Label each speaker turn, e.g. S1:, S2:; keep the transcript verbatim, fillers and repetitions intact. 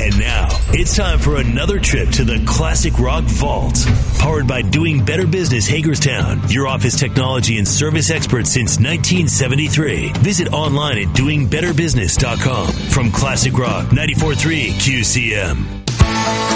S1: And now, it's time for another trip to the Classic Rock Vault. Powered by Doing Better Business Hagerstown, your office technology and service expert since nineteen seventy-three. Visit online at doing better business dot com. From Classic Rock ninety-four point three Q C M.